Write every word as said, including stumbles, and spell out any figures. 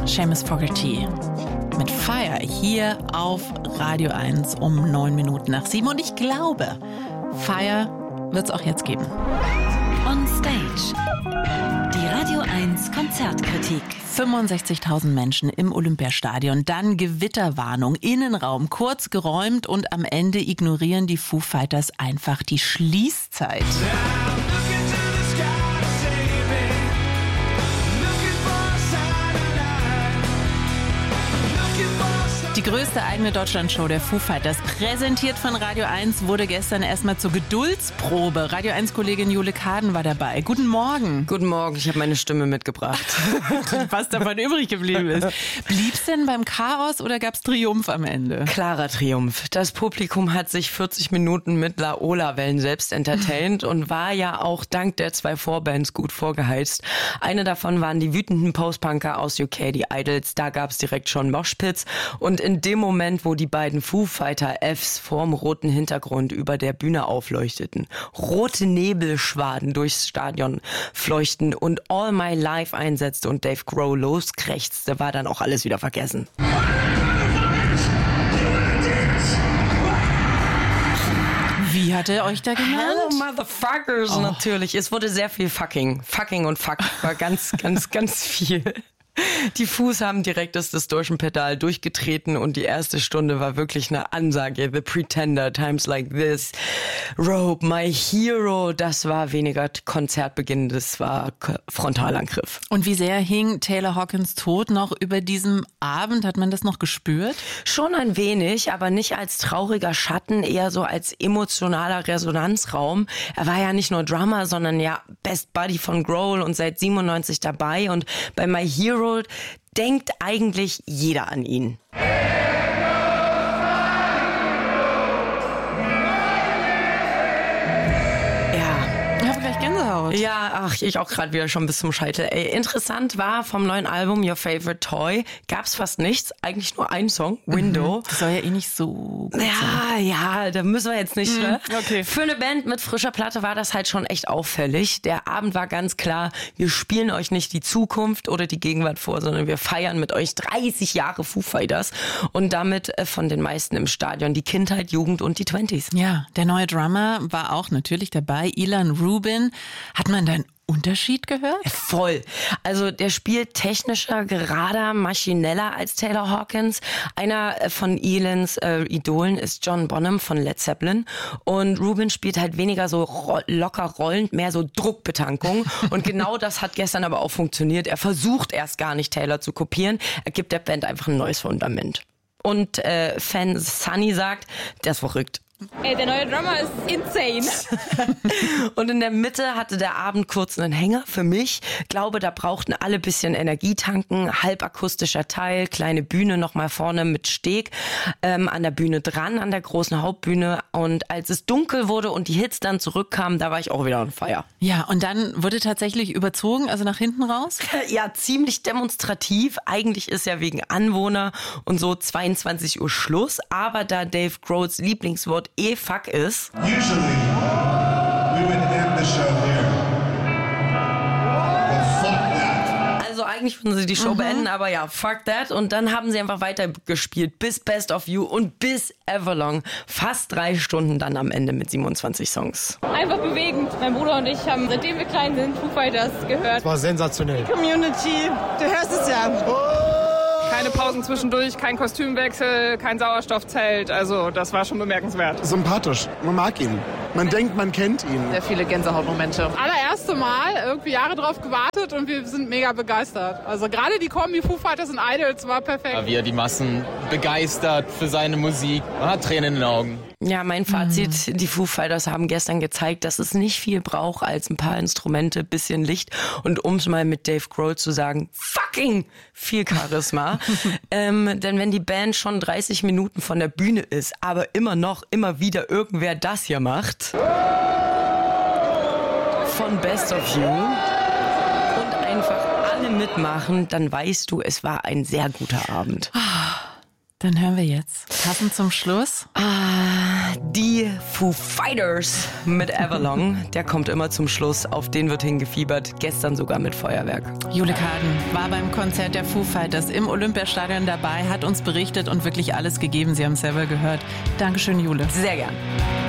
Seamus Fogarty mit Fire hier auf Radio eins um neun Minuten nach sieben. Und ich glaube, Fire wird es auch jetzt geben. On Stage. Die Radio eins Konzertkritik. fünfundsechzigtausend Menschen im Olympiastadion, dann Gewitterwarnung, Innenraum kurz geräumt und am Ende ignorieren die Foo Fighters einfach die Schließzeit. Die größte eigene Deutschlandshow der Foo Fighters, präsentiert von Radio eins, wurde gestern erstmal zur Geduldsprobe. Radio eins-Kollegin Jule Kaden war dabei. Guten Morgen. Guten Morgen, ich habe meine Stimme mitgebracht. Was davon übrig geblieben ist. Blieb's denn beim Chaos oder gab's Triumph am Ende? Klarer Triumph. Das Publikum hat sich vierzig Minuten mit Laola-Wellen selbst entertaint und war ja auch dank der zwei Vorbands gut vorgeheizt. Eine davon waren die wütenden Post-Punker aus U K, die Idols. Da gab's direkt schon Moshpits. Und in dem Moment, wo die beiden Foo Fighter Fs vorm roten Hintergrund über der Bühne aufleuchteten, rote Nebelschwaden durchs Stadion fleuchten und All My Life einsetzte und Dave Grohl loskrächzte, war dann auch alles wieder vergessen. Wie hat er euch da genannt? Hello, Motherfuckers, oh. Natürlich. Es wurde sehr viel Fucking. Fucking und Fuck war ganz, ganz, ganz viel. Die Foos haben direkt das Distortion-Pedal durchgetreten und die erste Stunde war wirklich eine Ansage. The Pretender, Times Like This, Rope, My Hero. Das war weniger Konzertbeginn, das war Frontalangriff. Und wie sehr hing Taylor Hawkins Tod noch über diesem Abend? Hat man das noch gespürt? Schon ein wenig, aber nicht als trauriger Schatten, eher so als emotionaler Resonanzraum. Er war ja nicht nur Drummer, sondern ja Best Buddy von Grohl und seit siebenundneunzig dabei. Und bei My Hero denkt eigentlich jeder an ihn. Ja, ach, ich auch gerade wieder schon bis zum Scheitel. Ey, interessant war, vom neuen Album Your Favorite Toy gab's fast nichts. Eigentlich nur ein Song, Window. Das soll ja eh nicht so gut ja, sein. Ja, da müssen wir jetzt nicht. Mhm, ne? Okay. Für eine Band mit frischer Platte war das halt schon echt auffällig. Der Abend war ganz klar, wir spielen euch nicht die Zukunft oder die Gegenwart vor, sondern wir feiern mit euch dreißig Jahre Foo Fighters und damit äh, von den meisten im Stadion die Kindheit, Jugend und die Twenties. Ja, der neue Drummer war auch natürlich dabei, Ilan Rubin. Hat man da einen Unterschied gehört? Voll. Also der spielt technischer, gerader, maschineller als Taylor Hawkins. Einer von Elans äh, Idolen ist John Bonham von Led Zeppelin. Und Rubin spielt halt weniger so ro- locker rollend, mehr so Druckbetankung. Und genau das hat gestern aber auch funktioniert. Er versucht erst gar nicht Taylor zu kopieren. Er gibt der Band einfach ein neues Fundament. Und äh, Fan Sunny sagt, der ist verrückt. Ey, der neue Drummer ist insane. Und in der Mitte hatte der Abend kurz einen Hänger für mich. Glaube, da brauchten alle bisschen Energie tanken. Halbakustischer Teil, kleine Bühne nochmal vorne mit Steg ähm, an der Bühne dran, an der großen Hauptbühne. Und als es dunkel wurde und die Hits dann zurückkamen, da war ich auch wieder on fire. Ja, und dann wurde tatsächlich überzogen, also nach hinten raus? Ja, ziemlich demonstrativ. Eigentlich ist ja wegen Anwohner und so zweiundzwanzig Uhr Schluss. Aber da Dave Grohls Lieblingswort eh fuck ist. Usually, we would end the show here. But fuck that. Also eigentlich würden sie die Show mhm. beenden, aber ja, fuck that. Und dann haben sie einfach weitergespielt bis Best of You und bis Everlong. Fast drei Stunden dann am Ende mit siebenundzwanzig Songs. Einfach bewegend. Mein Bruder und ich haben, seitdem wir klein sind, Foo Fighters gehört. Das war sensationell. Community, du hörst es ja. Oh. Keine Pausen zwischendurch, kein Kostümwechsel, kein Sauerstoffzelt. Also das war schon bemerkenswert. Sympathisch. Man mag ihn. Man denkt, man kennt ihn. Sehr viele Gänsehautmomente. Allererste Mal, irgendwie Jahre drauf gewartet und wir sind mega begeistert. Also gerade die Kombi Foo Fighters und Idols war perfekt. Wie er die Massen begeistert für seine Musik. Man hat Tränen in den Augen. Ja, mein Fazit, mhm. die Foo Fighters haben gestern gezeigt, dass es nicht viel braucht als ein paar Instrumente, bisschen Licht und um es mal mit Dave Grohl zu sagen, fucking viel Charisma. ähm, denn wenn die Band schon dreißig Minuten von der Bühne ist, aber immer noch, immer wieder irgendwer das hier macht, von Best of You und einfach alle mitmachen, dann weißt du, es war ein sehr guter Abend. Dann hören wir jetzt. Passend zum Schluss. Ah, die Foo Fighters mit Avalon. Der kommt immer zum Schluss. Auf den wird hingefiebert. Gestern sogar mit Feuerwerk. Jule Kaden war beim Konzert der Foo Fighters im Olympiastadion dabei, hat uns berichtet und wirklich alles gegeben. Sie haben es selber gehört. Dankeschön, Jule. Sehr gern.